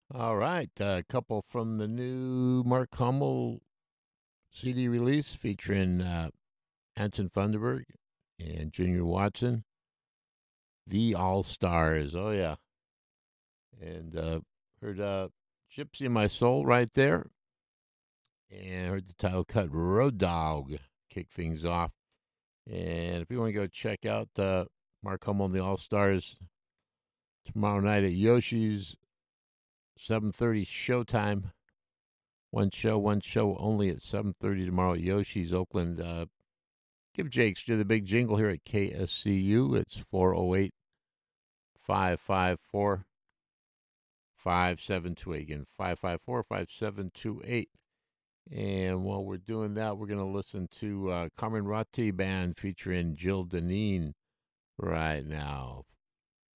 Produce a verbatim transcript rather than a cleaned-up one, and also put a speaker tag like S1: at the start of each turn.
S1: All right, a couple from the new Mark Hummel C D release featuring uh, Anton Funderburg and Junior Watson, The All Stars. Oh yeah, and uh, heard uh, "Gypsy in My Soul" right there, and heard the title cut "Road Dog" kick things off. And if you want to go check out uh, Mark Hummel and the All Stars tomorrow night at Yoshi's, seven thirty showtime. One show, one show only at seven thirty tomorrow at Yoshi's, Oakland. Uh, give Jakes do the big jingle here at K S C U. It's four oh eight, five five four, five seven two eight. Again, five five four, five seven two eight. And while we're doing that, we're going to listen to uh, Carmen Ratti Band featuring Jill Deneen right now.